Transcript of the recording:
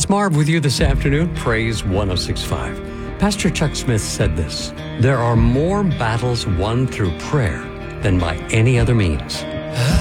It's Marv with you this afternoon, Praise 106.5. Pastor Chuck Smith said this: there are more battles won through prayer than by any other means.